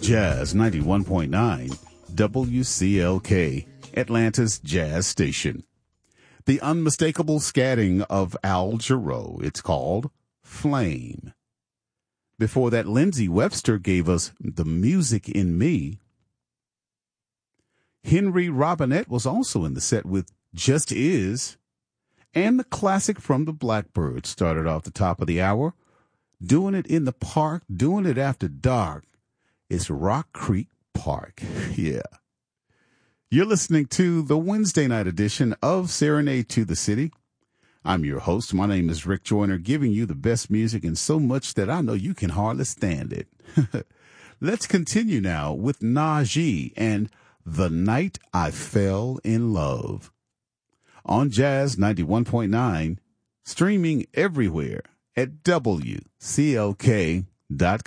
Jazz 91.9 WCLK, Atlanta's jazz station. The unmistakable scatting of Al Jarreau. It's called Flame. Before that, Lindsey Webster gave us The Music in Me. Henry Robinette was also in the set with Just Is. And the classic from the Blackbyrds started off the top of the hour. Doing it in the park, doing it after dark. It's Rock Creek Park. Yeah. You're listening to the Wednesday night edition of Serenade to the City. I'm your host. My name is Rick Joyner, giving you the best music and so much that I know you can hardly stand it. Let's continue now with Najee and The Night I Fell in Love. On Jazz 91.9, streaming everywhere at WCLK.com.